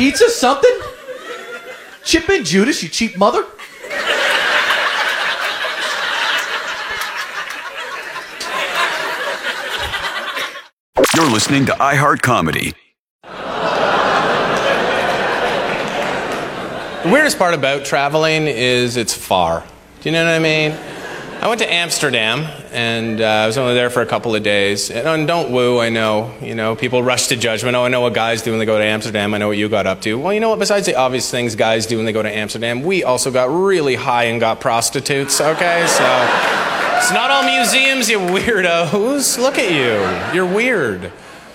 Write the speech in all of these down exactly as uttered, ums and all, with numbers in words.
pizza something? Chip in Judas, you cheap mother. You're listening to iHeart Comedy. The weirdest part about traveling is it's far. Do you know what I mean? I went to Amsterdam, and uh, I was only there for a couple of days. And, and don't woo, I know. You know, people rush to judgment. Oh, I know what guys do when they go to Amsterdam. I know what you got up to. Well, you know what? Besides the obvious things guys do when they go to Amsterdam, we also got really high and got prostitutes, okay? So, it's not all museums, you weirdos. Look at you. You're weird.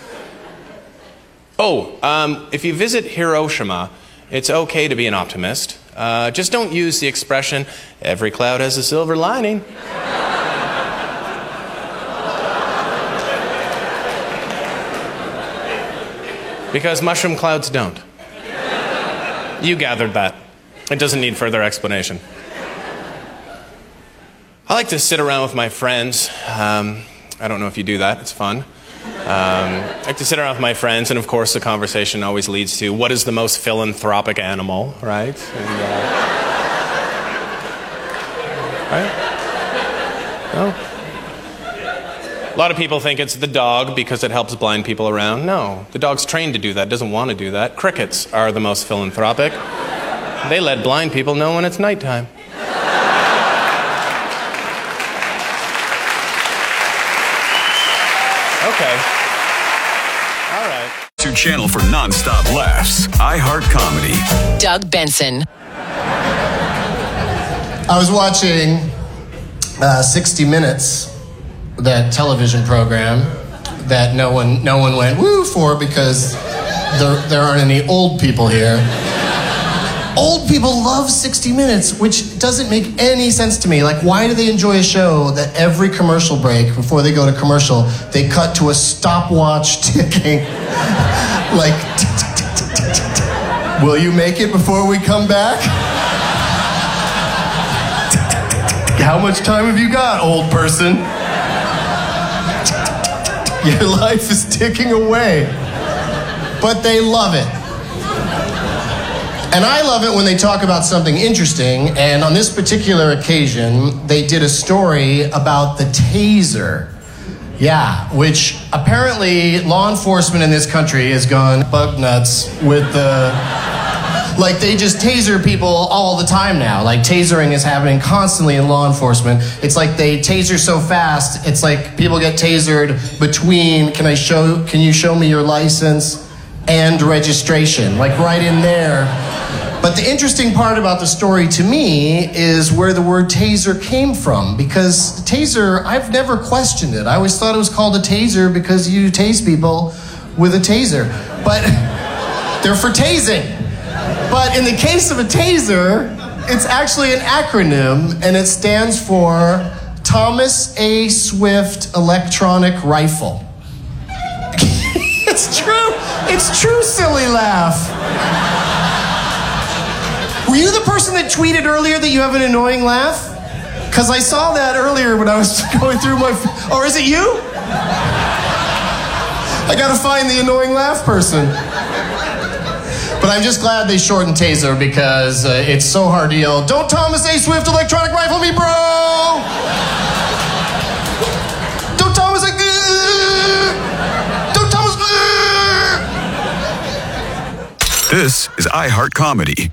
Oh, um, if you visit Hiroshima, it's okay to be an optimist. Uh, just don't use the expression, every cloud has a silver lining. Because mushroom clouds don't. You gathered that. It doesn't need further explanation. I like to sit around with my friends. Um, I don't know if you do that. It's fun. Um, I like to sit around with my friends, and of course the conversation always leads to what is the most philanthropic animal, right? And, uh, right? No? A lot of people think it's the dog because it helps blind people around. No, the dog's trained to do that, doesn't want to do that. Crickets are the most philanthropic. They let blind people know when it's nighttime. Okay. All right. Your channel for non-stop laughs. iHeart Comedy. Doug Benson. I was watching uh, sixty minutes, that television program that no one no one went woo for because there, there aren't any old people here. Old people love sixty minutes, which doesn't make any sense to me. Like, why do they enjoy a show that every commercial break, before they go to commercial, they cut to a stopwatch ticking? Like, tick, tick, tick, tick, tick, tick, tick. Will you make it before we come back? Tick, tick, tick, tick, tick. How much time have you got, old person? Tick, tick, tick, tick. Your life is ticking away. But they love it. And I love it when they talk about something interesting, and on this particular occasion, they did a story about the taser. Yeah, which apparently law enforcement in this country has gone bug nuts with the... Like, they just taser people all the time now. Like, tasering is happening constantly in law enforcement. It's like they taser so fast, it's like people get tasered between, can I show, can you show me your license and registration? Like, right in there. But the interesting part about the story to me is where the word taser came from. Because taser, I've never questioned it. I always thought it was called a taser because you tase people with a taser. But they're for tasing. But in the case of a taser, it's actually an acronym, and it stands for Thomas A. Swift Electronic Rifle. It's true. It's true, silly laugh. Were you the person that tweeted earlier that you have an annoying laugh? Because I saw that earlier when I was going through my... Or is it you? I gotta find the annoying laugh person. But I'm just glad they shortened taser because uh, it's so hard to yell, "Don't Thomas A. Swift electronic rifle me, bro! Don't Thomas A... Don't Thomas... This is iHeart Comedy.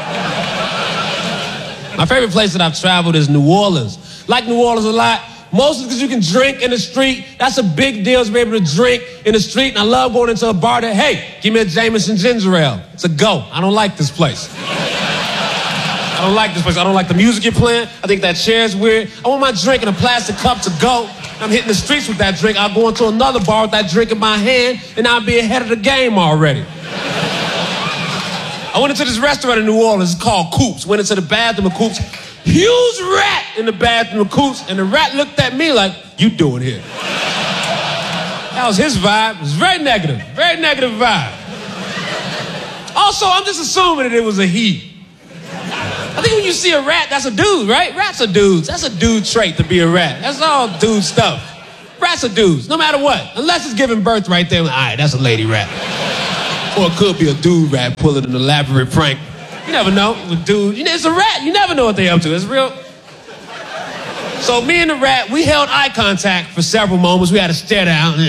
My favorite place that I've traveled is New Orleans. Like New Orleans a lot, mostly because you can drink in the street. That's a big deal to be able to drink in the street. And I love going into a bar that, hey, give me a Jameson ginger ale. It's a go. I don't like this place. I don't like this place. I don't like the music you're playing. I think that chair's weird. I want my drink in a plastic cup to go. I'm hitting the streets with that drink. I'll go into another bar with that drink in my hand, and I'll be ahead of the game already. I went into this restaurant in New Orleans. It's called Coops. Went into the bathroom of Coops. Huge rat in the bathroom of Coops. And the rat looked at me like, you doing here? That was his vibe. It was very negative. Very negative vibe. Also, I'm just assuming that it was a he. I think when you see a rat, that's a dude, right? Rats are dudes. That's a dude trait to be a rat. That's all dude stuff. Rats are dudes, no matter what. Unless it's giving birth right there. All right, that's a lady rat. Or it could be a dude rat pulling an elaborate prank. You never know. With dude, you know, it's a rat. You never know what they up to. It's real. So me and the rat, we held eye contact for several moments. We had to stare down.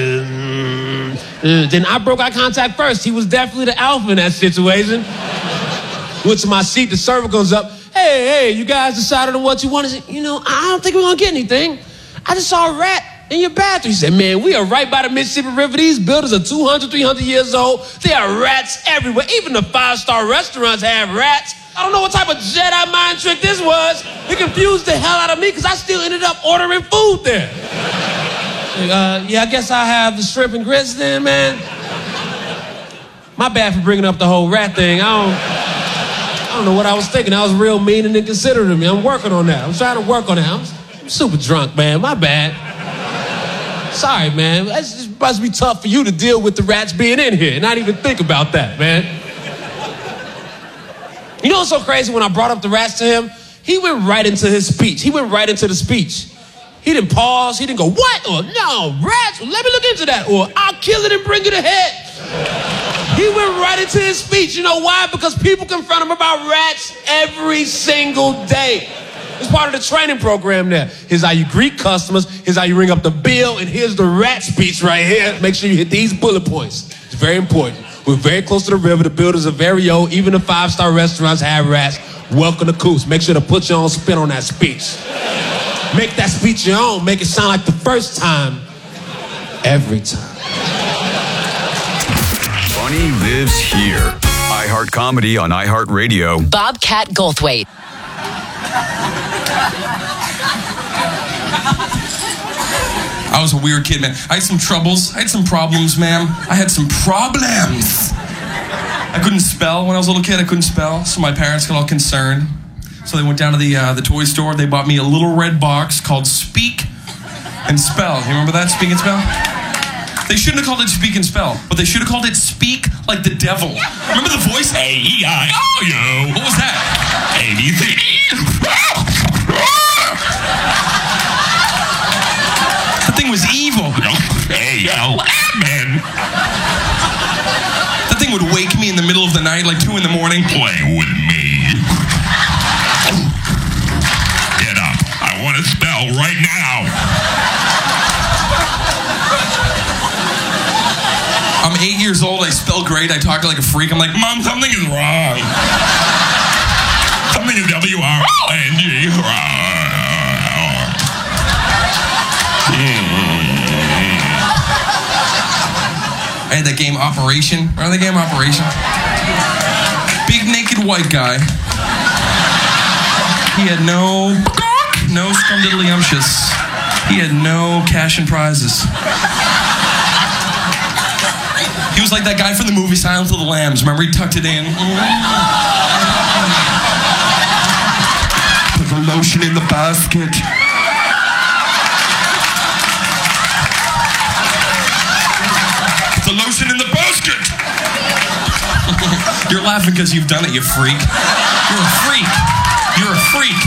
Then I broke eye contact first. He was definitely the alpha in that situation. Went to my seat. The server goes up. Hey, hey, you guys decided on what you want? I said, you know, I don't think we're going to get anything. I just saw a rat in your bathroom. He said, man, we are right by the Mississippi River. These buildings are two hundred, three hundred years old. There are rats everywhere. Even the five-star restaurants have rats. I don't know what type of Jedi mind trick this was. It confused the hell out of me because I still ended up ordering food there. Uh, yeah, I guess I have the shrimp and grits then, man. My bad for bringing up the whole rat thing. I don't, I don't know what I was thinking. I was real mean and inconsiderate of me. I'm working on that. I'm trying to work on that. I'm, I'm super drunk, man. My bad. Sorry, man. It's just supposed to be tough for you to deal with the rats being in here and not even think about that, man. You know what's so crazy? When I brought up the rats to him, he went right into his speech. He went right into the speech. He didn't pause. He didn't go, what? Or, no, rats? Let me look into that. Or, I'll kill it and bring it ahead. He went right into his speech. You know why? Because people confront him about rats every single day. It's part of the training program there. Here's how you greet customers. Here's how you ring up the bill. And here's the rat speech right here. Make sure you hit these bullet points. It's very important. We're very close to the river. The buildings are very old. Even the five-star restaurants have rats. Welcome to Coops. Make sure to put your own spin on that speech. Make that speech your own. Make it sound like the first time. Every time. Funny lives here. iHeart Comedy on iHeartRadio. Bobcat Goldthwait. I was a weird kid, man. I had some troubles. I had some problems, ma'am. I had some problems. I couldn't spell when I was a little kid. I couldn't spell, so my parents got all concerned. So they went down to the uh, the toy store. They bought me a little red box called Speak and Spell. You remember that, Speak and Spell? They shouldn't have called it Speak and Spell, but they should have called it Speak Like the Devil. Remember the voice? A E I O U. What was that? A B C D. That thing was evil. Hey, yo, man. That thing would wake me in the middle of the night, like two in the morning. Play with me. Get up. I want to spell right now. I'm eight years old. I spell great. I talk like a freak. I'm like, Mom, something is wrong. Something is W R O N G. I had that game Operation. Remember the game Operation? Big naked white guy. He had no, no scrumdiddlyumptious. He had no cash and prizes. He was like that guy from the movie Silence of the Lambs. Remember, he tucked it in. Put the lotion in the basket. The lotion in the basket. You're laughing because you've done it, you freak. You're a freak. You're a freak.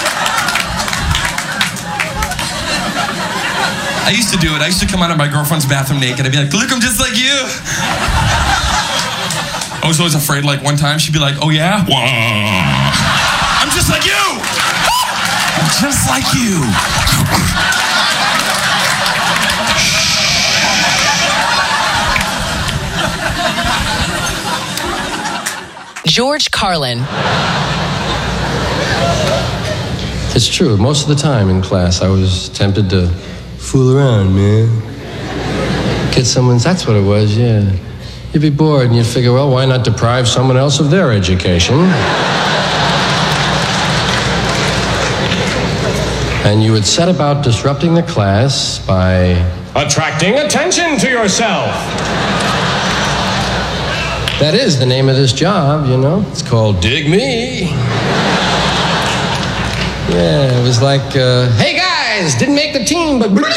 I used to do it. I used to come out of my girlfriend's bathroom naked. I'd be like, look, I'm just like you. I was always afraid, like, one time she'd be like, oh, yeah? Whoa. I'm just like you. I'm just like you. George Carlin. It's true. Most of the time in class, I was tempted to fool around, man. Get someone's, that's what it was, yeah. You'd be bored and you'd figure, well, why not deprive someone else of their education? And you would set about disrupting the class by attracting attention to yourself. That is the name of this job, you know. It's called Dig Me. Yeah, it was like, uh, hey guys, didn't make the team, but... Yeah.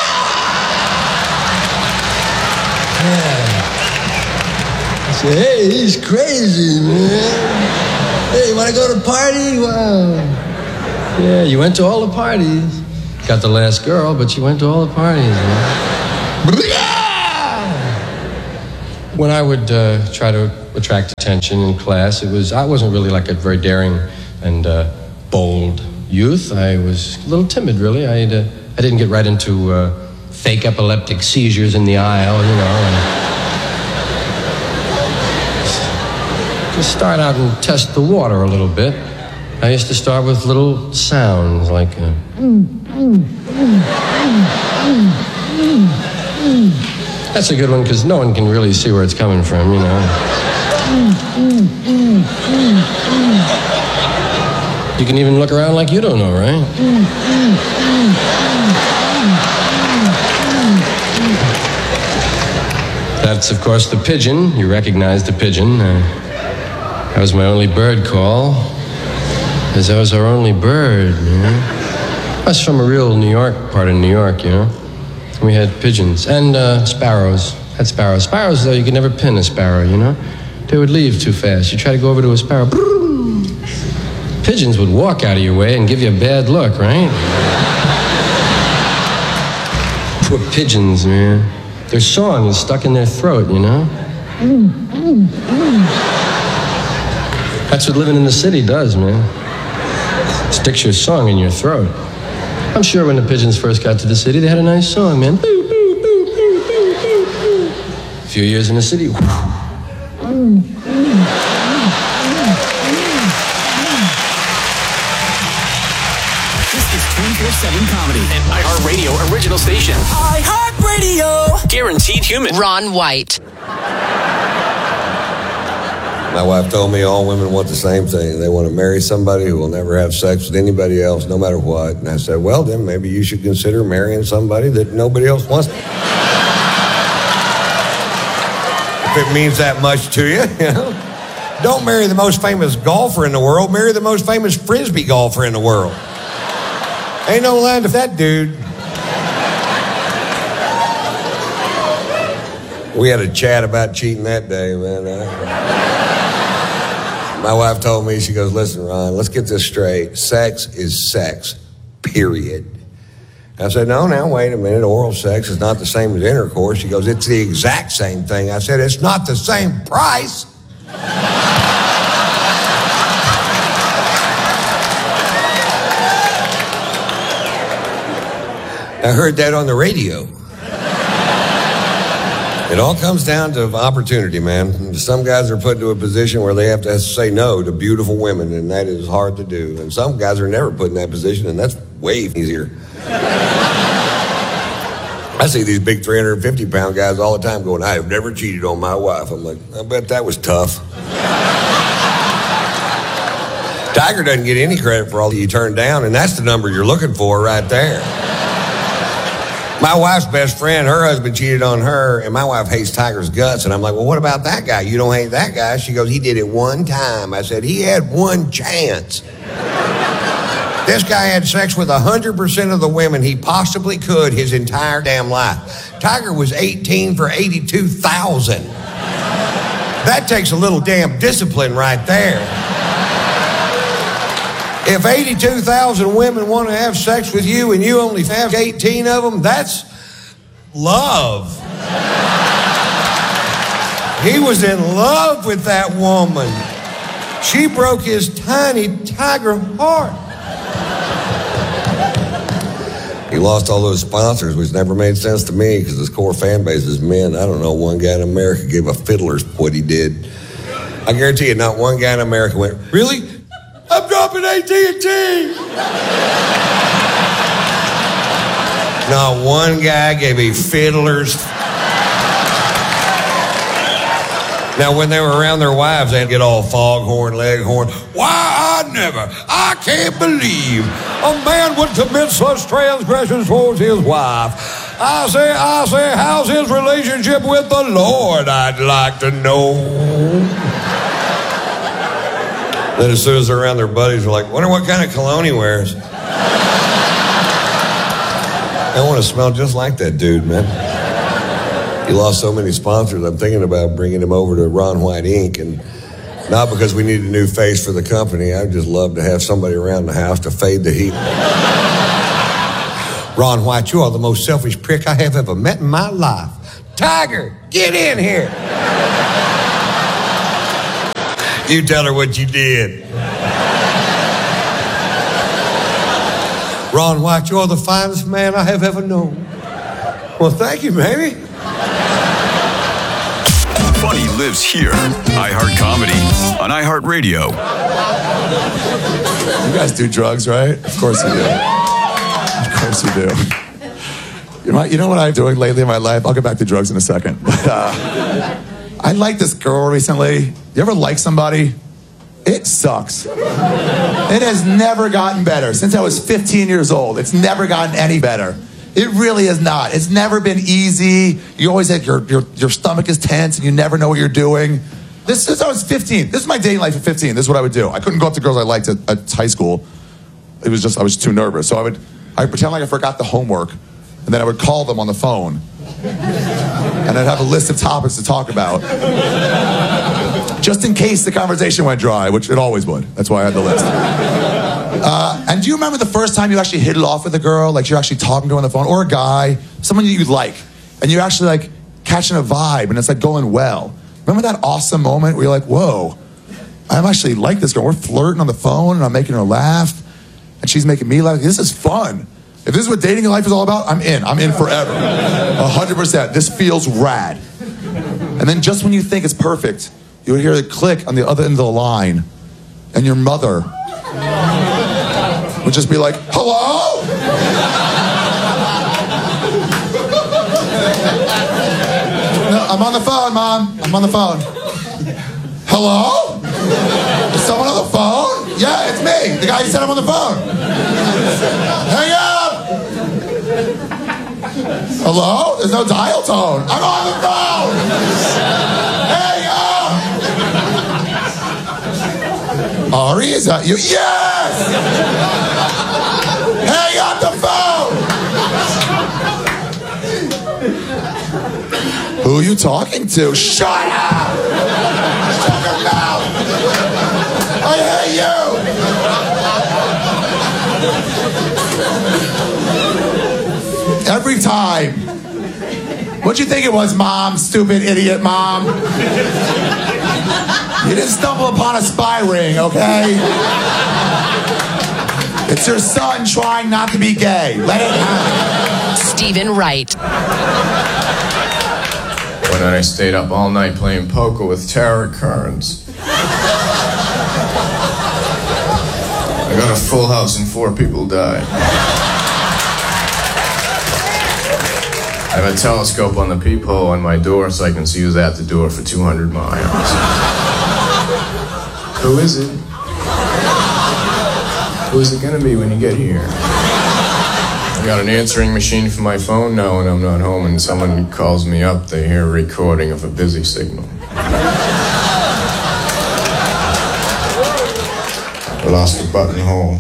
I said, hey, he's crazy, man. Hey, you want to go to a party? Wow. Yeah, you went to all the parties. Got the last girl, but you went to all the parties, man. when I would uh, try to attract attention in class, it was I wasn't really like a very daring and uh, bold youth. I was a little timid, really. I uh, I didn't get right into uh, fake epileptic seizures in the aisle, you know. And just start out and test the water a little bit. I used to start with little sounds like. Uh, That's a good one because no one can really see where it's coming from, you know. You can even look around like you don't know, right? That's, of course, the pigeon. You recognize the pigeon. Uh, that was my only bird call. Because that was our only bird, you know. That's from a real New York part of New York, you know. We had pigeons and uh, sparrows. Had sparrows. Sparrows, though, you could never pin a sparrow, you know? They would leave too fast. You try to go over to a sparrow. Pigeons would walk out of your way and give you a bad look, right? Poor pigeons, man. Their song is stuck in their throat, you know? That's what living in the city does, man. Sticks your song in your throat. I'm sure when the pigeons first got to the city, they had a nice song, man. A few years in the city. This is twenty-four seven Comedy, an iHeartRadio original station. iHeartRadio. Guaranteed human. Ron White. My wife told me all women want the same thing. They want to marry somebody who will never have sex with anybody else, no matter what. And I said, well, then maybe you should consider marrying somebody that nobody else wants. If it means that much to you, you know. Don't marry the most famous golfer in the world. Marry the most famous Frisbee golfer in the world. Ain't no line to that dude. We had a chat about cheating that day, man. Uh, My wife told me, she goes, listen, Ron, let's get this straight. Sex is sex, period. I said, no, now, wait a minute. Oral sex is not the same as intercourse. She goes, it's the exact same thing. I said, it's not the same price. I heard that on the radio. It all comes down to opportunity, man. Some guys are put into a position where they have to say no to beautiful women, and that is hard to do. And some guys are never put in that position, and that's way easier. I see these big three hundred fifty pound guys all the time going, I have never cheated on my wife. I'm like, I bet that was tough. Tiger doesn't get any credit for all that you turned down, and that's the number you're looking for right there. My wife's best friend, her husband cheated on her, and my wife hates Tiger's guts. And I'm like, well, what about that guy? You don't hate that guy? She goes, he did it one time. I said, he had one chance. This guy had sex with one hundred percent of the women he possibly could his entire damn life. Tiger was eighteen for eighty-two thousand. That takes a little damn discipline right there. If eighty-two thousand women want to have sex with you and you only have eighteen of them, that's love. He was in love with that woman. She broke his tiny tiger heart. He lost all those sponsors, which never made sense to me because his core fan base is men. I don't know one guy in America gave a fiddler's what he did. I guarantee you not one guy in America went, really? I'm dropping A T and T. Not one guy gave a fiddler's. Now, when they were around their wives, they'd get all foghorn, leghorn. Why, I never, I can't believe a man would commit such transgressions towards his wife. I say, I say, how's his relationship with the Lord? I'd like to know. Then as soon as they're around their buddies, they're like, wonder what kind of cologne he wears. I want to smell just like that dude, man. He lost so many sponsors, I'm thinking about bringing him over to Ron White Incorporated. And not because we need a new face for the company. I'd just love to have somebody around the house to fade the heat. Ron White, you are the most selfish prick I have ever met in my life. Tiger! Get in here. You tell her what you did. Ron White, you're the finest man I have ever known. Well, thank you, baby. Funny lives here. iHeart Comedy on iHeartRadio. You guys do drugs, right? Of course you do. Of course you do. You know, you know what I'm doing lately in my life? I'll get back to drugs in a second. But uh, I like this girl recently. You ever like somebody? It sucks. It has never gotten better. Since I was fifteen years old, it's never gotten any better. It really is not. It's never been easy. You always have your, your, your stomach is tense and you never know what you're doing. This since I was fifteen. This is my dating life at fifteen. This is what I would do. I couldn't go up to girls I liked at, at high school. It was just, I was too nervous. So I would, I would pretend like I forgot the homework, and then I would call them on the phone. And I'd have a list of topics to talk about. Just in case the conversation went dry, which it always would. That's why I had the list. Uh, and do you remember the first time you actually hit it off with a girl? Like you're actually talking to her on the phone, or a guy, someone you like, and you're actually like catching a vibe, and it's like going well. Remember that awesome moment where you're like, whoa, I'm actually like this girl. We're flirting on the phone, and I'm making her laugh, and she's making me laugh. This is fun. If this is what dating in life is all about, I'm in. I'm in forever. A hundred percent. This feels rad. And then just when you think it's perfect, you would hear the click on the other end of the line, and your mother would just be like, hello? No, I'm on the phone, Mom. I'm on the phone. Hello? Is someone on the phone? Yeah, it's me. The guy who said I'm on the phone. Hang up! Hello? There's no dial tone. I'm on the phone! Hang up! Ari, is that you? Yes! Hang up the phone! Who are you talking to? Shut up! Shut your mouth! I hate you! Every time. What'd you think it was, Mom? Stupid idiot, Mom. You didn't stumble upon a spy ring, okay? It's your son trying not to be gay. Let it happen. Stephen Wright. One night I stayed up all night playing poker with tarot cards. I got a full house and four people died. I have a telescope on the peephole on my door so I can see who's at the door for two hundred miles. Who is it? Who is it gonna be when you get here? I got an answering machine for my phone now when I'm not home, and someone calls me up, they hear a recording of a busy signal. I lost a buttonhole.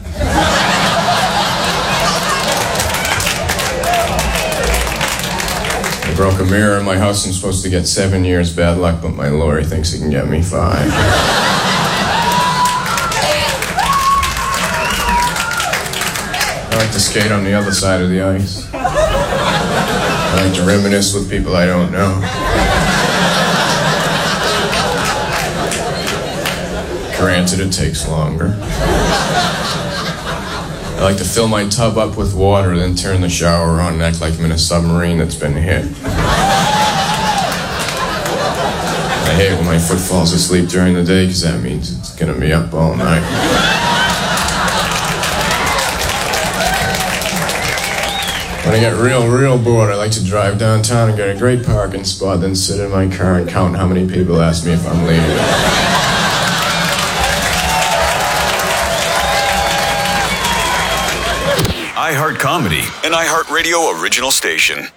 I broke a mirror in my house. I'm supposed to get seven years bad luck, but my lawyer thinks he can get me five. I like to skate on the other side of the ice. I like to reminisce with people I don't know. Granted, it takes longer. I like to fill my tub up with water, then turn the shower on and act like I'm in a submarine that's been hit. I hate when my foot falls asleep during the day, because that means it's gonna be up all night. When I get real, real bored, I like to drive downtown and get a great parking spot, then sit in my car and count how many people ask me if I'm leaving. iHeart Comedy, an iHeartRadio original station.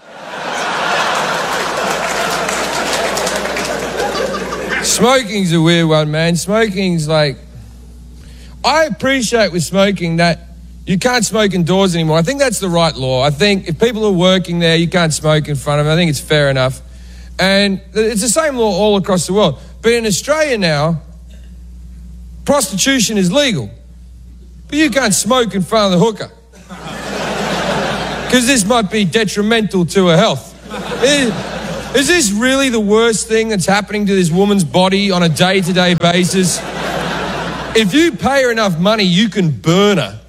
Smoking's a weird one, man. Smoking's like... I appreciate with smoking that you can't smoke indoors anymore. I think that's the right law. I think if people are working there, you can't smoke in front of them. I think it's fair enough. And it's the same law all across the world. But in Australia now, prostitution is legal. But you can't smoke in front of the hooker. Because this might be detrimental to her health. It, Is this really the worst thing that's happening to this woman's body on a day-to-day basis? If you pay her enough money, you can burn her.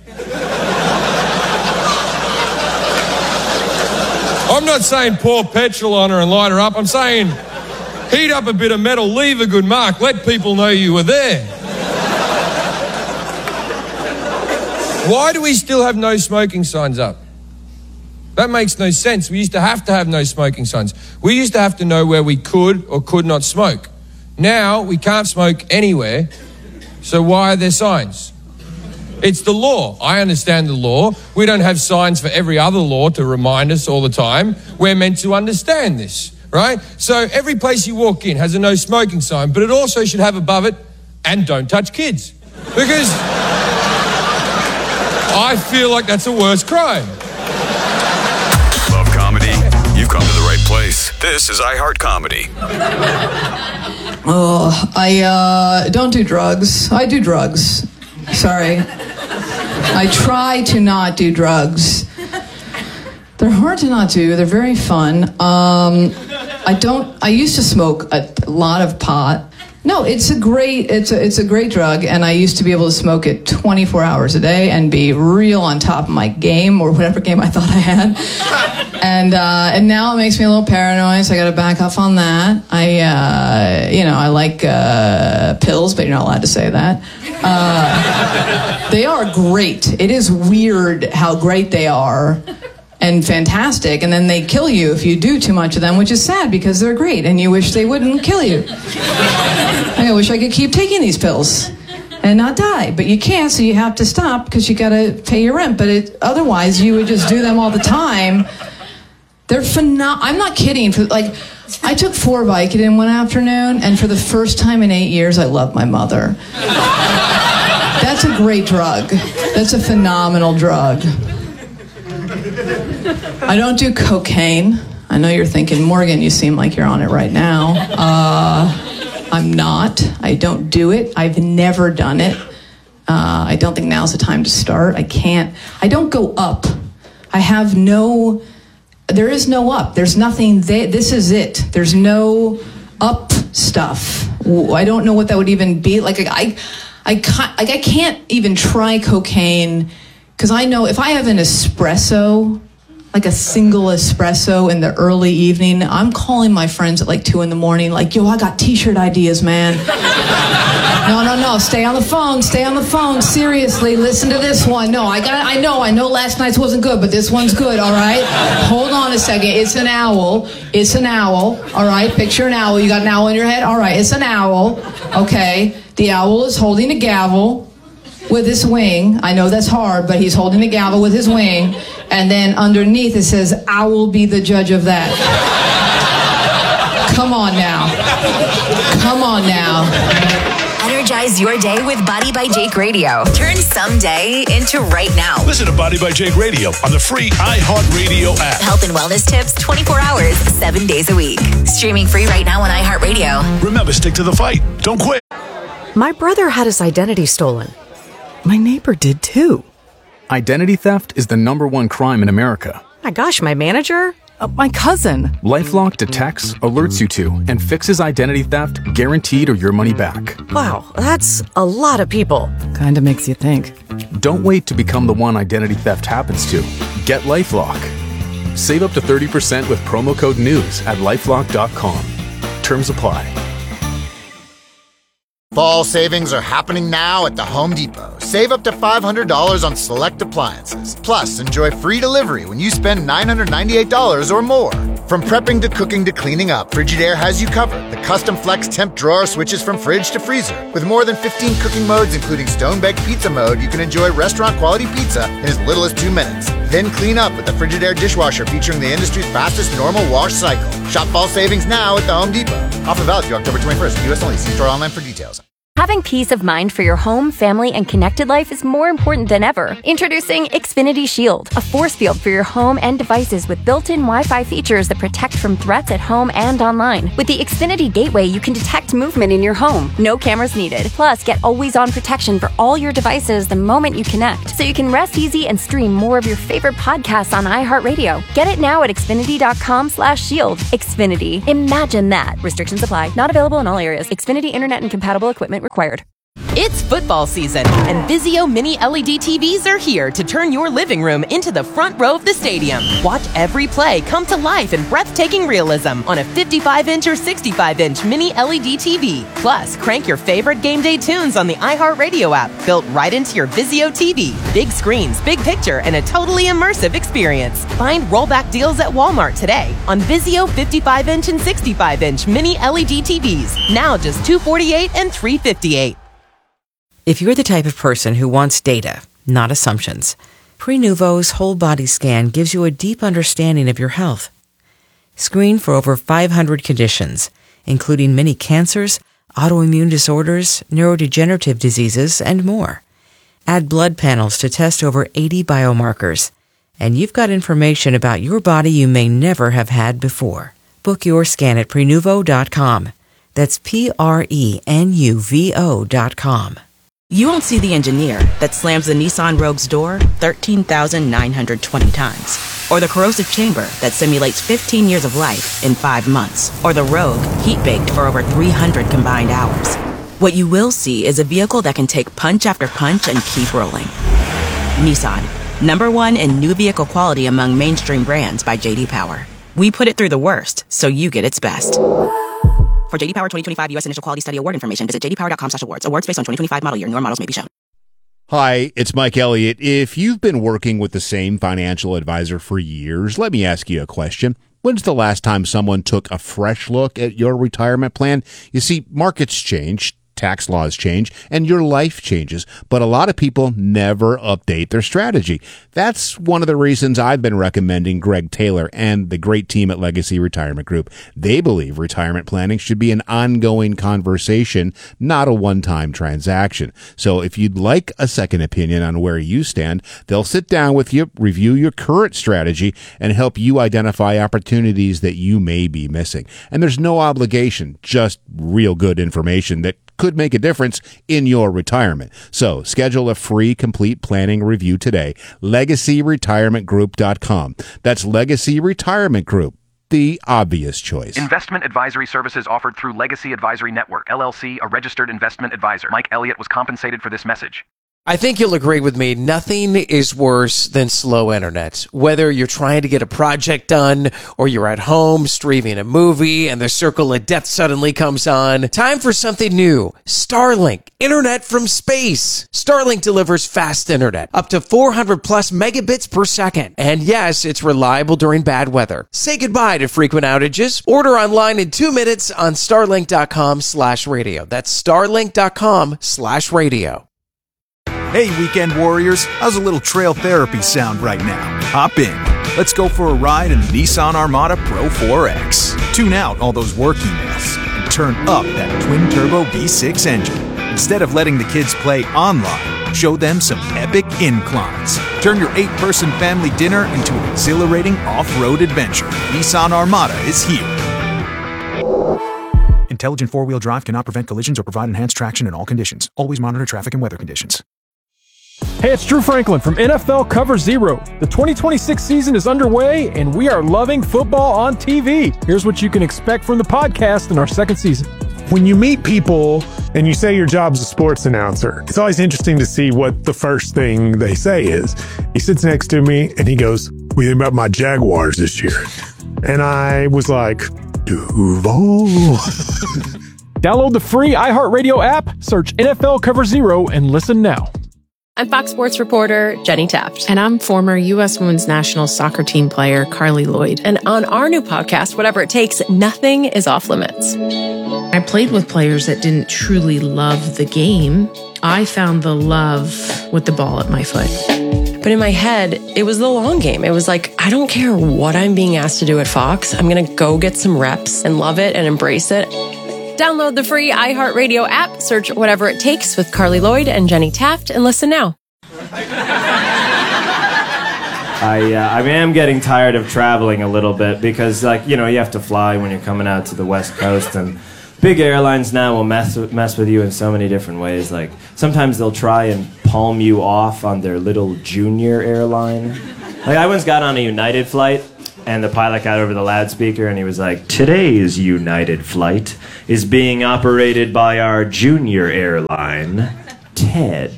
I'm not saying pour petrol on her and light her up. I'm saying heat up a bit of metal, leave a good mark, let people know you were there. Why do we still have no smoking signs up? That makes no sense. We used to have to have no smoking signs. We used to have to know where we could or could not smoke. Now we can't smoke anywhere, so why are there signs? It's the law. I understand the law. We don't have signs for every other law to remind us all the time. We're meant to understand this, right? So every place you walk in has a no smoking sign, but it also should have above it, and don't touch kids. Because I feel like that's a worse crime. Love comedy? You've come to the right place. This is iHeart Comedy. Oh, I uh, don't do drugs. I do drugs. Sorry. I try to not do drugs. They're hard to not do. They're very fun. Um, I don't. I used to smoke a lot of pot. No, it's a great. It's a. It's a great drug, and I used to be able to smoke it twenty-four hours a day and be real on top of my game or whatever game I thought I had. And uh, and now it makes me a little paranoid, so I got to back off on that. I, uh, you know, I like uh, pills, but you're not allowed to say that. Uh, they are great. It is weird how great they are. And fantastic, and then they kill you if you do too much of them, which is sad because they're great, and you wish they wouldn't kill you. I wish I could keep taking these pills and not die, but you can't, so you have to stop because you got to pay your rent. But it, otherwise, you would just do them all the time. They're phenomenal. I'm not kidding. For like, I took four Vicodin one afternoon, and for the first time in eight years, I love my mother. That's a great drug. That's a phenomenal drug. I don't do cocaine. I know you're thinking, Morgan, you seem like you're on it right now. Uh, I'm not. I don't do it. I've never done it. Uh, I don't think now's the time to start. I can't. I don't go up. I have no, there is no up. There's nothing there. This is it. There's no up stuff. I don't know what that would even be. Like, I, I can't, like, I can't even try cocaine because I know if I have an espresso, like a single espresso in the early evening, I'm calling my friends at like two in the morning, like, yo, I got t-shirt ideas, man. No, no, no, stay on the phone, stay on the phone, seriously, listen to this one. No, I got, I know, I know last night's wasn't good, but this one's good, all right? Hold on a second, it's an owl, it's an owl, all right? Picture an owl, you got an owl in your head? All right, it's an owl, okay? The owl is holding a gavel with his wing. I know that's hard, but he's holding a gavel with his wing. And then underneath it says, I will be the judge of that. Come on now. Come on now. Energize your day with Body by Jake Radio. Turn someday into right now. Listen to Body by Jake Radio on the free iHeartRadio app. Health and wellness tips twenty-four hours, seven days a week. Streaming free right now on iHeartRadio. Remember, stick to the fight. Don't quit. My brother had his identity stolen. My neighbor did too. Identity theft is the number one crime in America. My gosh, my manager? Uh, my cousin. LifeLock detects, alerts you to, and fixes identity theft guaranteed or your money back. Wow, that's a lot of people. Kinda makes you think. Don't wait to become the one identity theft happens to. Get LifeLock. Save up to thirty percent with promo code NEWS at lifelock dot com. Terms apply. Fall savings are happening now at the Home Depot. Save up to five hundred dollars on select appliances. Plus, enjoy free delivery when you spend nine hundred ninety-eight dollars or more. From prepping to cooking to cleaning up, Frigidaire has you covered. The custom flex temp drawer switches from fridge to freezer. With more than fifteen cooking modes, including stone-baked pizza mode, you can enjoy restaurant-quality pizza in as little as two minutes. Then clean up with the Frigidaire dishwasher featuring the industry's fastest normal wash cycle. Shop fall savings now at the Home Depot. Offer valid through October twenty-first. U S only. See store online for details. Having peace of mind for your home, family, and connected life is more important than ever. Introducing Xfinity Shield, a force field for your home and devices with built-in Wi-Fi features that protect from threats at home and online. With the Xfinity Gateway, you can detect movement in your home. No cameras needed. Plus, get always-on protection for all your devices the moment you connect, so you can rest easy and stream more of your favorite podcasts on iHeartRadio. Get it now at Xfinity.com slash shield. Xfinity. Imagine that. Restrictions apply. Not available in all areas. Xfinity Internet and compatible equipment required. It's football season, and Vizio Mini L E D T Vs are here to turn your living room into the front row of the stadium. Watch every play come to life in breathtaking realism on a fifty-five inch or sixty-five inch Mini L E D T V. Plus, crank your favorite game day tunes on the iHeartRadio app, built right into your Vizio T V. Big screens, big picture, and a totally immersive experience. Find rollback deals at Walmart today on Vizio fifty-five inch and sixty-five inch Mini L E D T Vs. Now just two hundred forty-eight dollars and three hundred fifty-eight dollars. If you're the type of person who wants data, not assumptions, Prenuvo's whole body scan gives you a deep understanding of your health. Screen for over five hundred conditions, including many cancers, autoimmune disorders, neurodegenerative diseases, and more. Add blood panels to test over eighty biomarkers, and you've got information about your body you may never have had before. Book your scan at Prenuvo dot com. That's P R E N U V O dot com. You won't see the engineer that slams the Nissan Rogue's door thirteen thousand nine hundred twenty times, or the corrosive chamber that simulates fifteen years of life in five months, or the Rogue heat-baked for over three hundred combined hours. What you will see is a vehicle that can take punch after punch and keep rolling. Nissan, number one in new vehicle quality among mainstream brands by J D Power. We put it through the worst, so you get its best. For J D Power twenty twenty-five U S Initial Quality Study Award information, visit j d power dot com slash awards. Awards based on twenty twenty-five model year. Newer models may be shown. Hi, it's Mike Elliott. If you've been working with the same financial advisor for years, let me ask you a question. When's the last time someone took a fresh look at your retirement plan? You see, markets change, tax laws change, and your life changes, but a lot of people never update their strategy. That's one of the reasons I've been recommending Greg Taylor and the great team at Legacy Retirement Group. They believe retirement planning should be an ongoing conversation, not a one-time transaction. So if you'd like a second opinion on where you stand, they'll sit down with you, review your current strategy, and help you identify opportunities that you may be missing. And there's no obligation, just real good information that could make a difference in your retirement. So schedule a free complete planning review today. legacy retirement group dot com. That's Legacy Retirement Group, the obvious choice. Investment advisory services offered through Legacy Advisory Network, L L C, a registered investment advisor. Mike Elliott was compensated for this message. I think you'll agree with me. Nothing is worse than slow internet. Whether you're trying to get a project done or you're at home streaming a movie and the circle of death suddenly comes on. Time for something new. Starlink. Internet from space. Starlink delivers fast internet. Up to four hundred plus megabits per second. And yes, it's reliable during bad weather. Say goodbye to frequent outages. Order online in two minutes on starlink dot com slash radio. That's starlink dot com slash radio. Hey, weekend warriors, how's a little trail therapy sound right now? Hop in. Let's go for a ride in the Nissan Armada Pro four X. Tune out all those work emails and turn up that twin-turbo V six engine. Instead of letting the kids play online, show them some epic inclines. Turn your eight-person family dinner into an exhilarating off-road adventure. Nissan Armada is here. Intelligent four-wheel drive cannot prevent collisions or provide enhanced traction in all conditions. Always monitor traffic and weather conditions. Hey, it's Drew Franklin from N F L Cover Zero. The twenty twenty-six season is underway, and we are loving football on T V. Here's what you can expect from the podcast in our second season. When you meet people and you say your job's a sports announcer, it's always interesting to see what the first thing they say is. He sits next to me, and he goes, "What do you think about my Jaguars this year?" And I was like, Duval. Download the free iHeartRadio app, search N F L Cover Zero, and listen now. I'm Fox Sports reporter Jenny Taft. And I'm former U S Women's National Soccer Team player Carly Lloyd. And on our new podcast, Whatever It Takes, nothing is off limits. I played with players that didn't truly love the game. I found the love with the ball at my foot. But in my head, it was the long game. It was like, I don't care what I'm being asked to do at Fox. I'm going to go get some reps and love it and embrace it. Download the free iHeartRadio app, search Whatever It Takes with Carly Lloyd and Jenny Taft, and listen now. I uh, I am getting tired of traveling a little bit because, like, you know, you have to fly when you're coming out to the West Coast, and big airlines now will mess with, mess with you in so many different ways. Like, sometimes they'll try and palm you off on their little junior airline. Like, I once got on a United flight, and the pilot got over the loudspeaker, and he was like, "Today's United flight is being operated by our junior airline, Ted."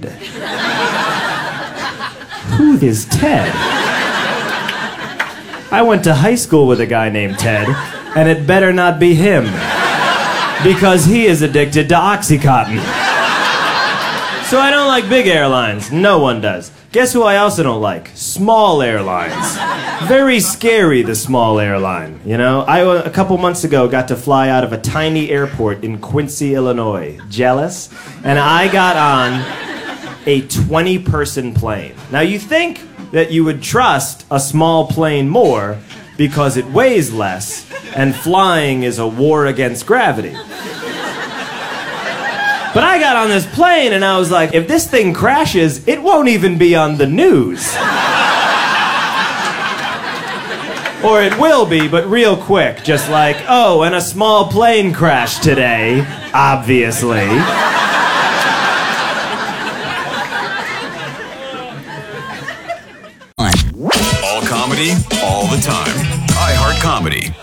Who is Ted? I went to high school with a guy named Ted, and it better not be him, because he is addicted to Oxycontin. So I don't like big airlines. No one does. Guess who I also don't like? Small airlines. Very scary, the small airline. You know, I, a couple months ago, got to fly out of a tiny airport in Quincy, Illinois. Jealous? And I got on a twenty-person plane. Now, you think that you would trust a small plane more because it weighs less, and flying is a war against gravity. But I got on this plane and I was like, if this thing crashes, it won't even be on the news. Or it will be, but real quick. Just like, oh, and a small plane crashed today, obviously. All comedy, all the time. iHeart Comedy.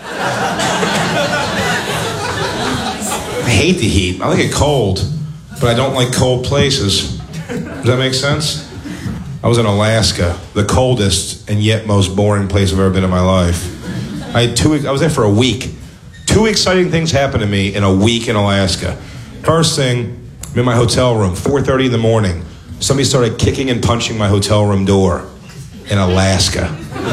I hate the heat. I like it cold, but I don't like cold places. Does that make sense? I was in Alaska, the coldest and yet most boring place I've ever been in my life. I had two. I was there for a week. Two exciting things happened to me in a week in Alaska. First thing, I'm in my hotel room, four thirty in the morning. Somebody started kicking and punching my hotel room door in Alaska.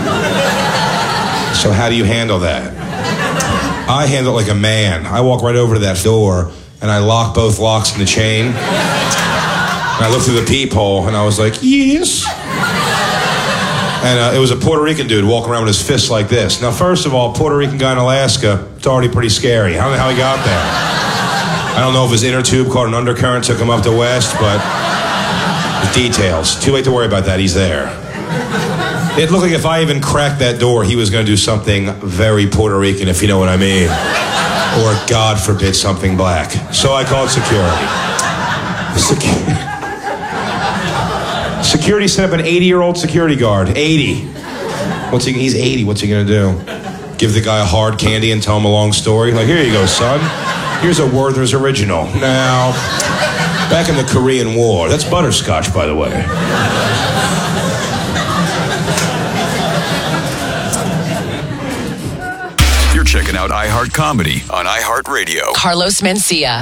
So how do you handle that? I handle it like a man. I walk right over to that door and I lock both locks in the chain. And I looked through the peephole and I was like, yes. And uh, it was a Puerto Rican dude walking around with his fists like this. Now, first of all, Puerto Rican guy in Alaska, it's already pretty scary. I don't know how he got there. I don't know if his inner tube caught an undercurrent, took him up to west, but the details. Too late to worry about that, he's there. It looked like if I even cracked that door, he was going to do something very Puerto Rican, if you know what I mean. Or, God forbid, something black. So I called security. Secu- security set up an eighty-year-old security guard. eighty. What's he? He's eighty. What's he going to do? Give the guy a hard candy and tell him a long story? Like, here you go, son. Here's a Werther's original. Now, back in the Korean War. That's butterscotch, by the way. Checking out iHeart Comedy on iHeartRadio. Carlos Mencia.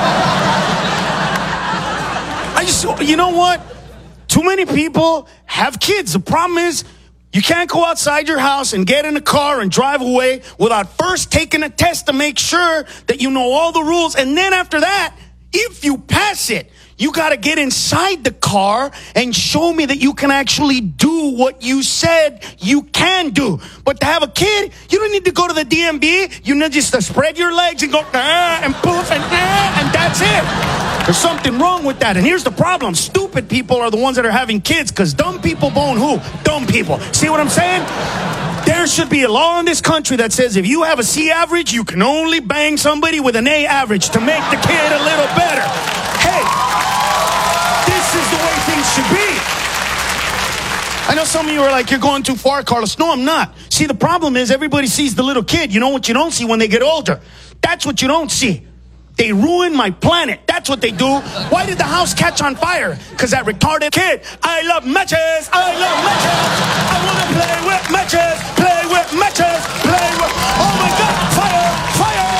I just, you know what? Too many people have kids. The problem is you can't go outside your house and get in a car and drive away without first taking a test to make sure that you know all the rules. And then after that, if you pass it, you got to get inside the car and show me that you can actually do what you said you can do. But to have a kid, you don't need to go to the D M V. You need just to spread your legs and go, ah, and poof, and ah, and that's it. There's something wrong with that. And here's the problem. Stupid people are the ones that are having kids because dumb people bone who? Dumb people. See what I'm saying? There should be a law in this country that says if you have a C average, you can only bang somebody with an A average to make the kid a little better. Hey, this is the way things should be. I know some of you are like, you're going too far, Carlos. No, I'm not. See, the problem is everybody sees the little kid. You know what you don't see when they get older? That's what you don't see. They ruin my planet. That's what they do. Why did the house catch on fire? Because that retarded kid. I love matches. I love matches. I want to play with matches. Play with matches. Play with... Oh, my God. Fire. Fire.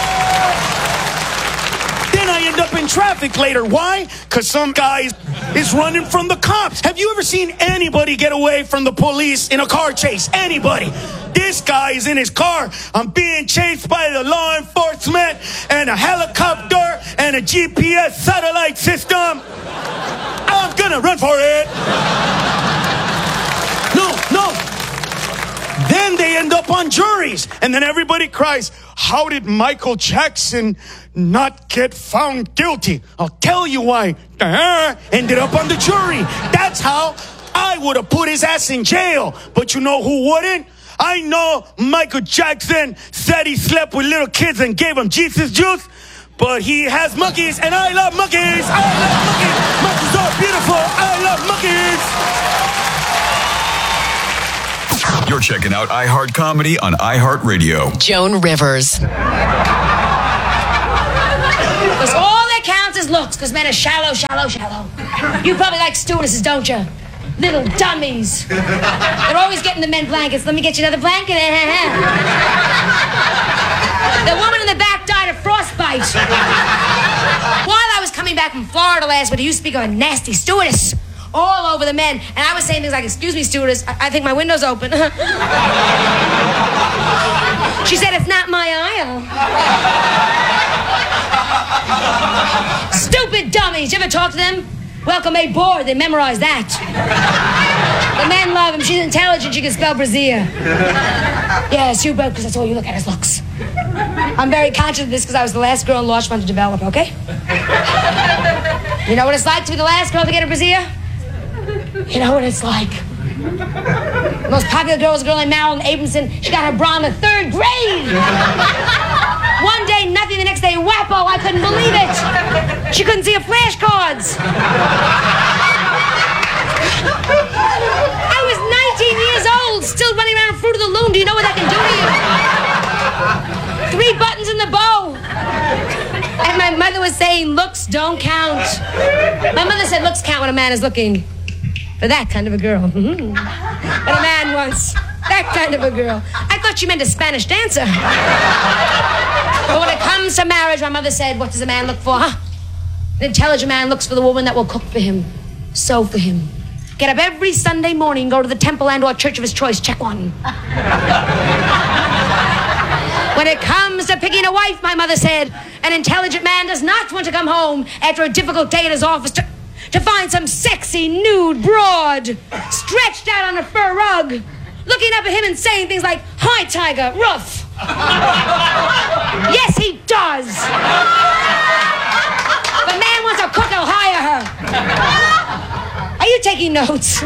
Then I end up in traffic later. Why? Because some guy is running from the cops. Have you ever seen anybody get away from the police in a car chase? Anybody? This guy is in his car. I'm being chased by the law enforcement and a helicopter and a G P S satellite system. I'm gonna run for it. No, no. Then they end up on juries. And then everybody cries, how did Michael Jackson not get found guilty? I'll tell you why. Uh, ended up on the jury. That's how I would have put his ass in jail. But you know who wouldn't? I know Michael Jackson said he slept with little kids and gave them Jesus juice, but he has monkeys, and I love monkeys. I love monkeys. Monkeys are beautiful. I love monkeys. You're checking out iHeart Comedy on iHeartRadio. Joan Rivers. Because all that counts is looks, because men are shallow, shallow, shallow. You probably like stewardesses, don't you? Little dummies. They're always getting the men blankets. Let me get you another blanket. The woman in the back died of frostbite. While I was coming back from Florida last winter, you speak of a nasty stewardess all over the men. And I was saying things like, excuse me, stewardess, I, I think my window's open. She said, it's not my aisle. Stupid dummies. You ever talk to them? Welcome aboard. They memorize that. The men love him. She's intelligent. She can spell brassiere. Yes, you bet, because that's all you look at is looks. I'm very conscious of this because I was the last girl in Larchmont to develop, okay? You know what it's like to be the last girl to get a brassiere? You know what it's like. The most popular girl was a girl named Marilyn Abramson. She got her bra in the third grade. One day, nothing. The next day, whappo. I couldn't believe it. She couldn't see her flashcards. I was nineteen years old, still running around Fruit of the Loom. Do you know what that can do to you? Three buttons in the bow. And my mother was saying, looks don't count. My mother said, looks count when a man is looking for that kind of a girl. Mm-hmm. But a man wants that kind of a girl. I thought she meant a Spanish dancer. But when it comes to marriage, my mother said, what does a man look for, huh? An intelligent man looks for the woman that will cook for him, sew for him, get up every Sunday morning, go to the temple and or church of his choice, check one. When it comes to picking a wife, my mother said, an intelligent man does not want to come home after a difficult day at his office to, to find some sexy, nude broad stretched out on a fur rug, looking up at him and saying things like, hi, Tiger, rough. Yes, he does. If a man wants a cook, he'll hire her. Are you taking notes?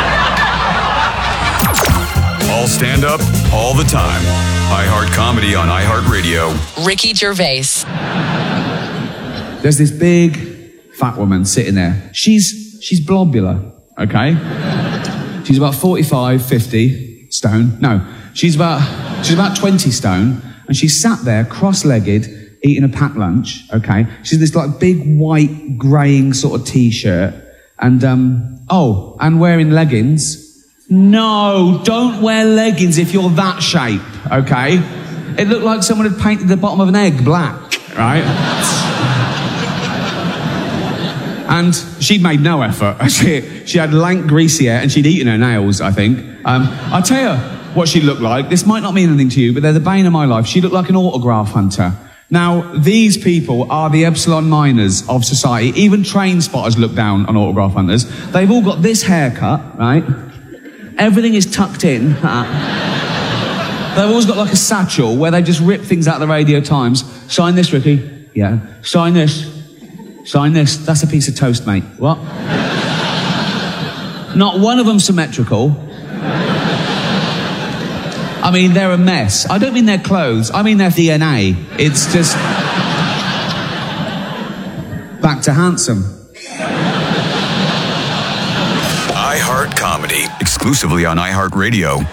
All stand up, all the time. iHeart Comedy on iHeartRadio. Ricky Gervais. There's this big fat woman sitting there. She's she's blobular, okay? She's about forty-five, fifty stone. No, she's about she's about twenty stone, and she's sat there cross-legged eating a packed lunch, okay? She's this like big white greying sort of t-shirt, and um oh, and wearing leggings. No, don't wear leggings if you're that shape, okay? It looked like someone had painted the bottom of an egg black, right? And she'd made no effort. She, she had lank, greasy hair, and she'd eaten her nails, I think. Um, I'll tell you what she looked like. This might not mean anything to you, but they're the bane of my life. She looked like an autograph hunter. Now, these people are the epsilon minors of society. Even train spotters look down on autograph hunters. They've all got this haircut, right? Everything is tucked in. They've always got like a satchel where they just rip things out of the Radio Times. Sign this, Ricky. Yeah. Sign this. Sign this. That's a piece of toast, mate. What? Not one of them symmetrical. I mean, they're a mess. I don't mean their clothes. I mean their D N A. It's just... back to handsome. iHeart Comedy, exclusively on iHeartRadio.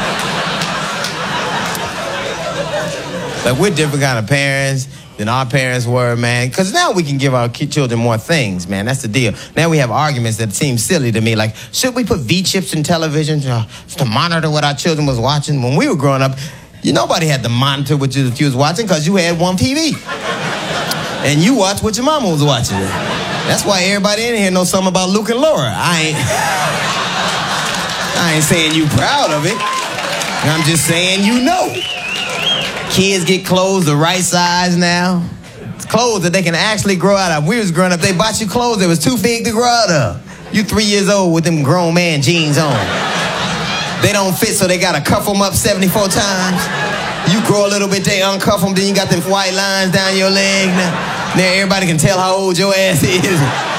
Like, we're different kind of parents than our parents were, man. Because now we can give our ki- children more things, man. That's the deal. Now we have arguments that seem silly to me. Like, should we put V-chips in television to, to monitor what our children was watching? When we were growing up, you nobody had to monitor what you, you was watching because you had one T V. And you watched what your mama was watching. That's why everybody in here knows something about Luke and Laura. I ain't... I ain't saying you proud of it. I'm just saying you know. Kids get clothes the right size now. It's clothes that they can actually grow out of. We was growing up, they bought you clothes that was too big to grow out of. You three years old with them grown man jeans on. They don't fit, so they gotta cuff them up seventy-four times. You grow a little bit, they uncuff them, then you got them white lines down your leg. Now, now everybody can tell how old your ass is.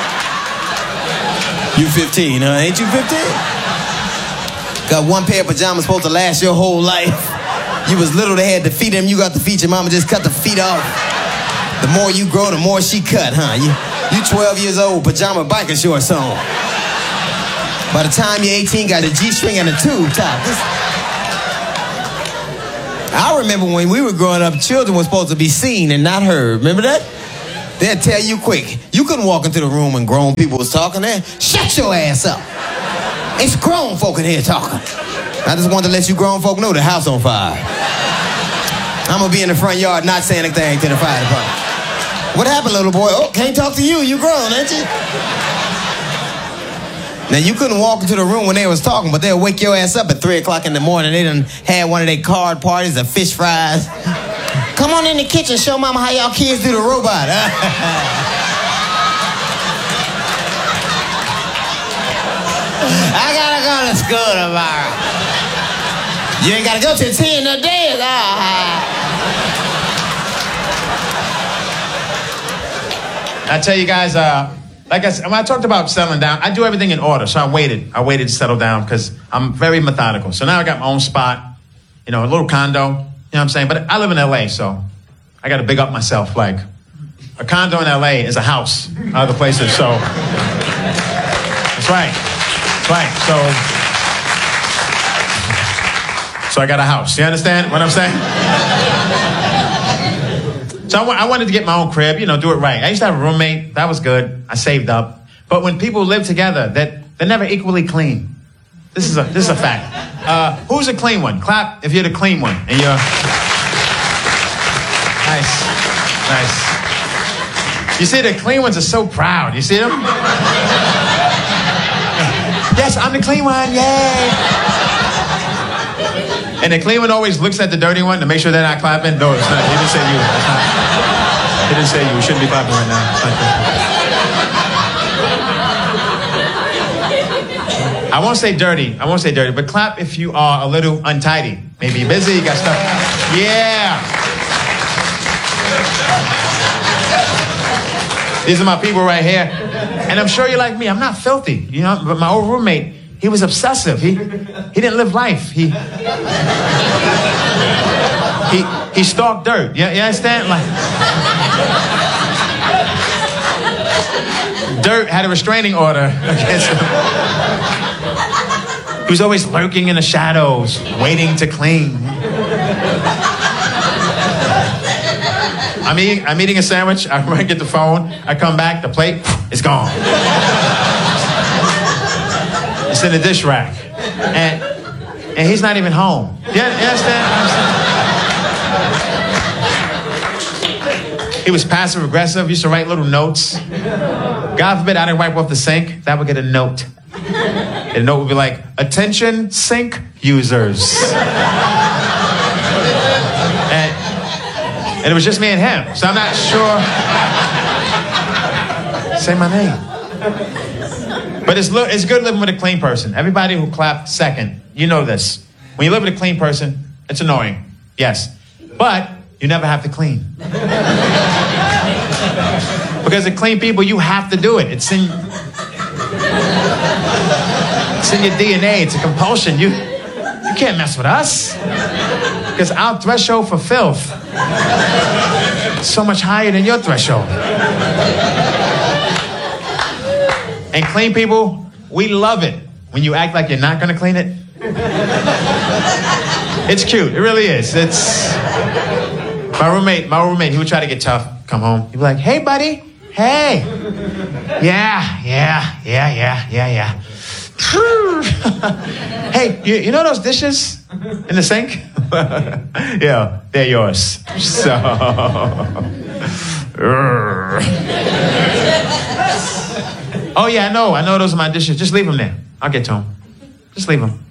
You fifteen, huh? Ain't you fifteen? Got one pair of pajamas supposed to last your whole life. You was little, they had to feed them. You got the feet, your mama just cut the feet off. The more you grow, the more she cut, huh? You, you twelve years old, pajama biker shorts on. By the time you're eighteen, got a G-string and a tube top. This... I remember when we were growing up, children were supposed to be seen and not heard. Remember that? They'll tell you quick. You couldn't walk into the room when grown people was talking there. Shut your ass up. It's grown folk in here talking. I just wanted to let you grown folk know the house on fire. I'm gonna be in the front yard not saying anything to the fire department. What happened, little boy? Oh, can't talk to you. You grown, ain't you? Now, you couldn't walk into the room when they was talking, but they'll wake your ass up at three o'clock in the morning. They done had one of their card parties of fish fries. Come on in the kitchen, show mama how y'all kids do the robot. I gotta go to school tomorrow. You ain't gotta go till ten no days. I tell you guys, uh, like I said, when I talked about settling down, I do everything in order. So I waited. I waited to settle down because I'm very methodical. So now I got my own spot, you know, a little condo. You know what I'm saying? But I live in L A, so I got to big up myself. Like, a condo in L A is a house in other places. So that's right. That's right. So, so I got a house. You understand what I'm saying? So I, w- I wanted to get my own crib, you know, do it right. I used to have a roommate. That was good. I saved up. But when people live together, that they're never equally clean. This is a this is a fact. Uh, who's a clean one? Clap if you're the clean one. And you're nice, nice. You see, the clean ones are so proud. You see them? Yes, I'm the clean one. Yay! And the clean one always looks at the dirty one to make sure they're not clapping. No, it's not. He didn't say you. It's not. He didn't say you. You shouldn't be clapping right now. It's not good. I won't say dirty. I won't say dirty, but clap if you are a little untidy. Maybe you're busy, you got stuff. Yeah. These are my people right here. And I'm sure you're like me. I'm not filthy, you know, but my old roommate, he was obsessive. He he didn't live life. He he he stalked dirt. You, you understand? Like, dirt had a restraining order against him. He was always lurking in the shadows, waiting to clean. I'm eating, I'm eating a sandwich. I might get the phone. I come back. The plate is gone. It's in the dish rack, and and he's not even home. You understand? He was passive aggressive. Used to write little notes. God forbid I didn't wipe off the sink. That would get a note. And the note would be like, "Attention, sink users." and, and it was just me and him, so I'm not sure. Say my name. But it's, lo- it's good living with a clean person. Everybody who clapped second, you know this. When you live with a clean person, it's annoying. Yes. But you never have to clean. Because the clean people, you have to do it. It's in, it's in your D N A. It's a compulsion. You, you can't mess with us. Because our threshold for filth is so much higher than your threshold. And clean people, we love it when you act like you're not going to clean it. It's cute. It really is. It's my roommate. My roommate. He would try to get tough. Come home. He'd be like, "Hey, buddy. Hey. Yeah, yeah, yeah, yeah, yeah, yeah. Hey, you, you know those dishes in the sink? Yeah, they're yours. So." Oh, yeah, I know. I know those are my dishes. Just leave them there. I'll get to them. Just leave them.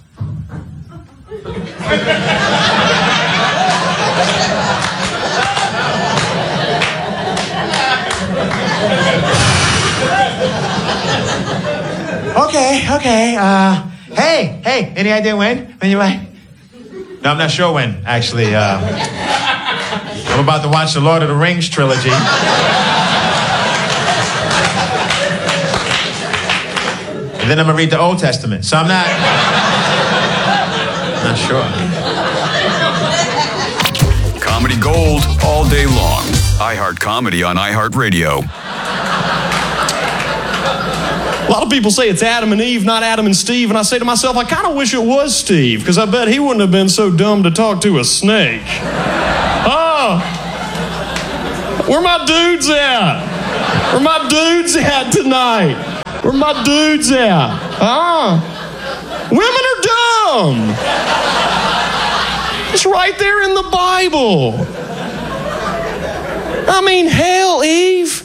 Okay, okay. Uh, hey, hey, any idea when? When you might? No, I'm not sure when, actually. Uh, I'm about to watch the Lord of the Rings trilogy. And then I'm going to read the Old Testament. So I'm not... not sure. Comedy Gold all all day long. iHeart Comedy on iHeartRadio. A lot of people say it's Adam and Eve, not Adam and Steve, and I say to myself, I kind of wish it was Steve, because I bet he wouldn't have been so dumb to talk to a snake. Oh, where my dudes at? Where my dudes at tonight? Where my dudes at? Ah, women are dumb. It's right there in the Bible. I mean, hell, Eve.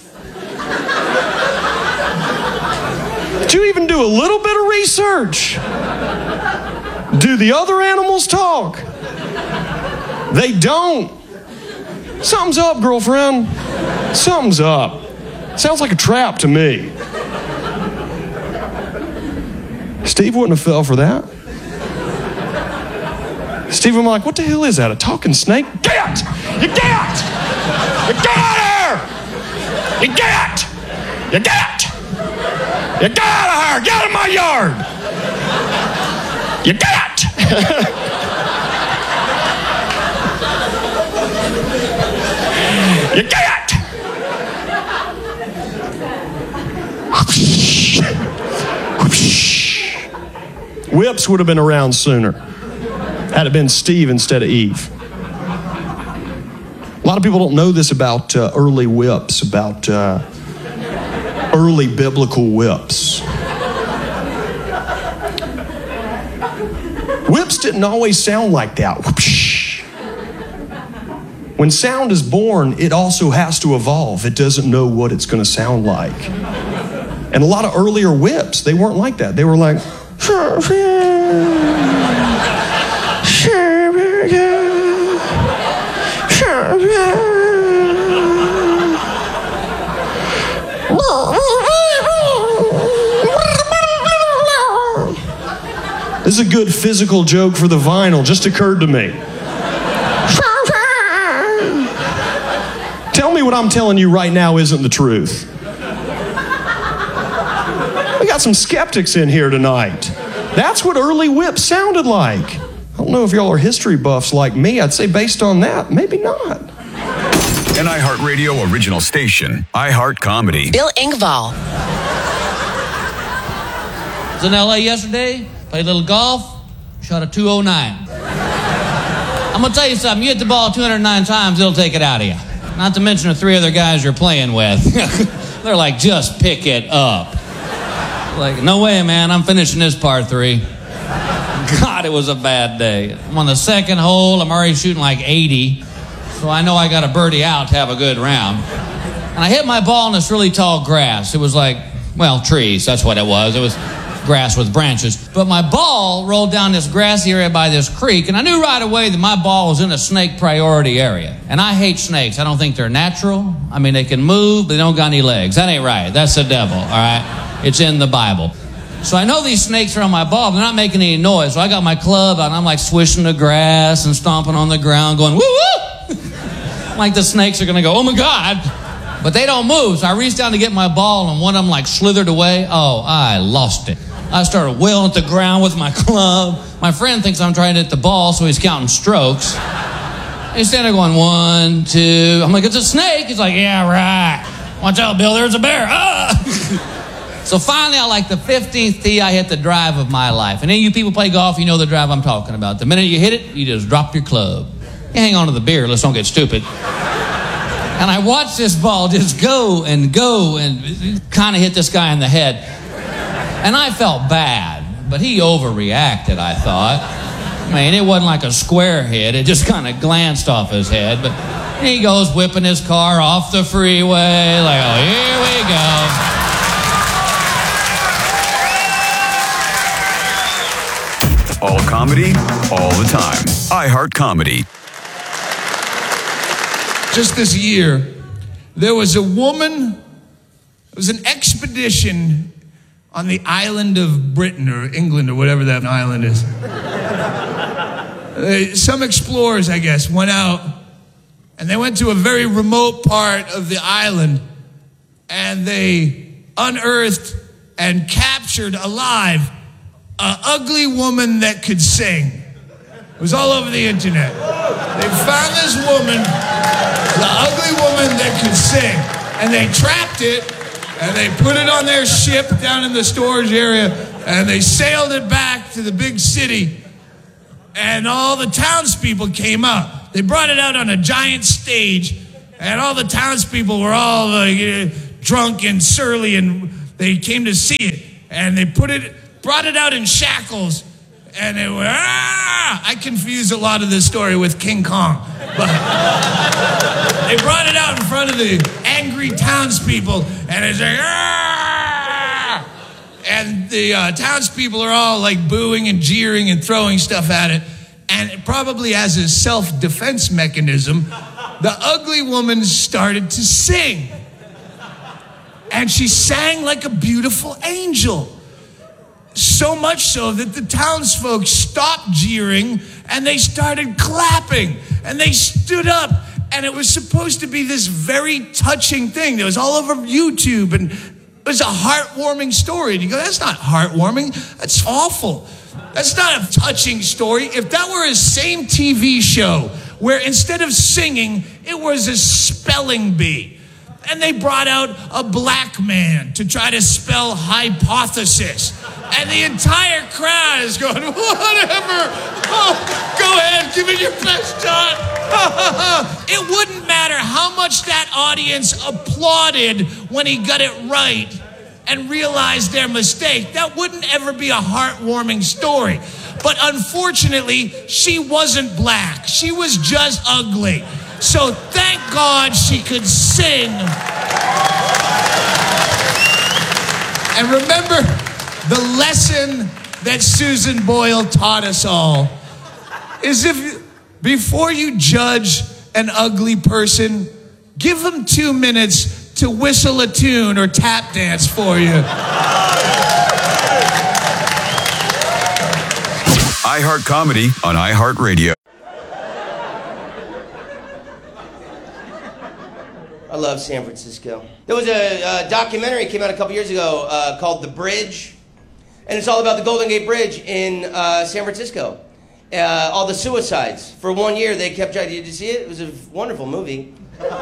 Did you even do a little bit of research? Do the other animals talk? They don't. Something's up, girlfriend. Something's up. Sounds like a trap to me. Steve wouldn't have fell for that. Steve would be like, what the hell is that? A talking snake? Get! You get! You get out of here! You get! You get! You get out of here! Get out of my yard! You get! You get! Whips would have been around sooner had it been Steve instead of Eve. A lot of people don't know this about uh, early whips, about uh, early biblical whips. Whips didn't always sound like that. When sound is born, it also has to evolve. It doesn't know what it's going to sound like. And a lot of earlier whips, they weren't like that. They were like, this is a good physical joke for the vinyl, just occurred to me. Tell me what I'm telling you right now isn't the truth. We got some skeptics in here tonight. That's what early whips sounded like. I don't know if y'all are history buffs like me. I'd say based on that, maybe not. An iHeartRadio original station, iHeart Comedy. Bill Engvall. I was in L A yesterday, played a little golf, shot a two oh nine. I'm going to tell you something. You hit the ball two hundred nine times, it'll take it out of you. Not to mention the three other guys you're playing with. They're like, just pick it up. Like, no way, man, I'm finishing this par three. God, it was a bad day. I'm on the second hole. I'm already shooting like eighty. So I know I got a birdie out to have a good round. And I hit my ball in this really tall grass. It was like, well, trees. That's what it was. It was grass with branches. But my ball rolled down this grassy area by this creek, and I knew right away that my ball was in a snake priority area. And I hate snakes. I don't think they're natural. I mean, they can move, but they don't got any legs. That ain't right. That's the devil, all right? It's in the Bible. So I know these snakes are on my ball, but they're not making any noise. So I got my club out, and I'm like swishing the grass and stomping on the ground, going, woo-woo! Like the snakes are going to go, oh, my God. But they don't move. So I reached down to get my ball, and one of them, like, slithered away. Oh, I lost it. I started wailing at the ground with my club. My friend thinks I'm trying to hit the ball, so he's counting strokes. He's standing there going, one, two. I'm like, it's a snake. He's like, yeah, right. Watch out, Bill, there's a bear. Ah! So finally, on like the fifteenth tee, I hit the drive of my life. And any of you people play golf, you know the drive I'm talking about. The minute you hit it, you just drop your club. You hang on to the beer, let's don't get stupid. And I watched this ball just go and go and kind of hit this guy in the head. And I felt bad, but he overreacted, I thought. I mean, it wasn't like a square hit. It just kind of glanced off his head. But he goes whipping his car off the freeway. Like, oh, here we go. All comedy, all the time. iHeart Comedy. Just this year, there was a woman, it was an expedition on the island of Britain or England or whatever that island is. Uh, some explorers, I guess, went out and they went to a very remote part of the island and they unearthed and captured alive an ugly woman that could sing. It was all over the internet. They found this woman The ugly woman that could sing. And they trapped it, and they put it on their ship down in the storage area, and they sailed it back to the big city. And all the townspeople came out. They brought it out on a giant stage, and all the townspeople were all like, uh, drunk and surly, and they came to see it. And they put it, brought it out in shackles, and they were, ah! I confuse a lot of this story with King Kong. But they brought it out in front of the angry townspeople, and it's like, ah! And the uh, townspeople are all like booing and jeering and throwing stuff at it. And probably as a self-defense mechanism, the ugly woman started to sing. And she sang like a beautiful angel. So much so that the townsfolk stopped jeering and they started clapping. And they stood up. And it was supposed to be this very touching thing that was all over YouTube. And it was a heartwarming story. And you go, that's not heartwarming. That's awful. That's not a touching story. If that were a same T V show where instead of singing, it was a spelling bee. And they brought out a black man to try to spell hypothesis. And the entire crowd is going, whatever. Oh, go ahead, give it your best shot. It wouldn't matter how much that audience applauded when he got it right and realized their mistake. That wouldn't ever be a heartwarming story. But unfortunately, she wasn't black. She was just ugly. So thank God she could sing. And remember the lesson that Susan Boyle taught us all is if before you judge an ugly person, give them two minutes to whistle a tune or tap dance for you. iHeart Comedy on iHeartRadio. I love San Francisco. There was a, a documentary that came out a couple years ago uh, called The Bridge. And it's all about the Golden Gate Bridge in uh, San Francisco. Uh, all the suicides. For one year, they kept trying. Did you see it? It was a wonderful movie.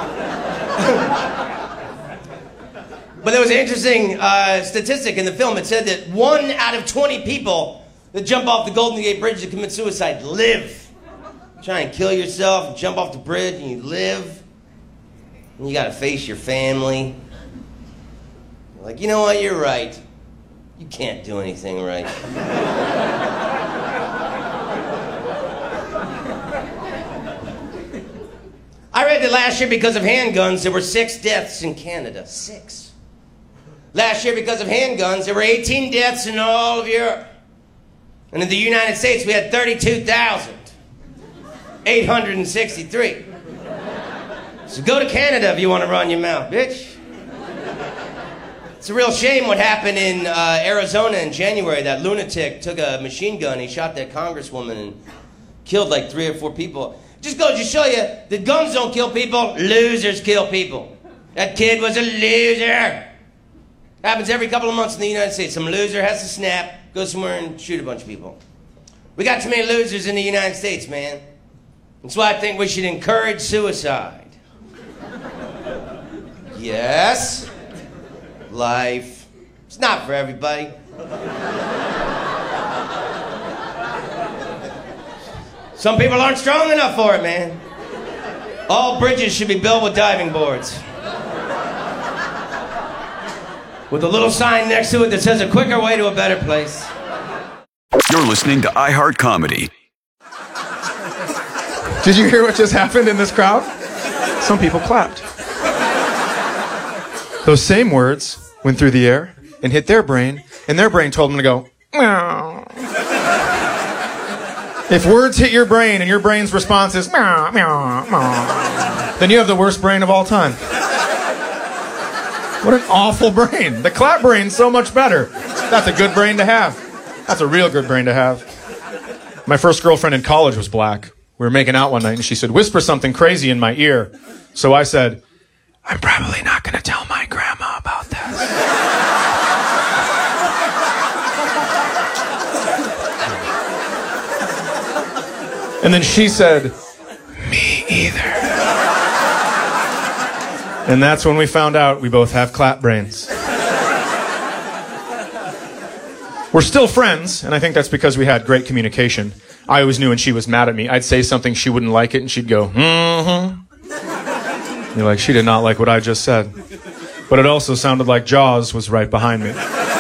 But there was an interesting uh, statistic in the film. It said that one out of twenty people that jump off the Golden Gate Bridge to commit suicide live. Try and kill yourself, jump off the bridge, and you live. And you gotta face your family. You're like, you know what, you're right. You can't do anything right. I read that last year because of handguns, there were six deaths in Canada. Six. Last year because of handguns, there were eighteen deaths in all of Europe. And in the United States, we had thirty-two thousand eight hundred sixty-three. So go to Canada if you want to run your mouth, bitch. It's a real shame what happened in uh, Arizona in January. That lunatic took a machine gun, he shot that congresswoman and killed like three or four people. Just goes to show you that guns don't kill people, losers kill people. That kid was a loser. Happens every couple of months in the United States. Some loser has to snap, go somewhere and shoot a bunch of people. We got too many losers in the United States, man. That's why I think we should encourage suicide. Yes, life. It's not for everybody. Some people aren't strong enough for it, man. All bridges should be built with diving boards. With a little sign next to it that says a quicker way to a better place. You're listening to iHeart Comedy. Did you hear what just happened in this crowd? Some people clapped. Those same words went through the air and hit their brain, and their brain told them to go, meow. If words hit your brain and your brain's response is meow, meow, meow, then you have the worst brain of all time. What an awful brain. The clap brain's so much better. That's a good brain to have. That's a real good brain to have. My first girlfriend in college was black. We were making out one night, and she said, whisper something crazy in my ear. So I said, I'm probably not going to tell my grandma about this. And then she said, me either. And that's when we found out we both have clap brains. We're still friends, and I think that's because we had great communication. I always knew when she was mad at me, I'd say something, she wouldn't like it, and she'd go, mm-hmm. You're like, she did not like what I just said. But it also sounded like Jaws was right behind me.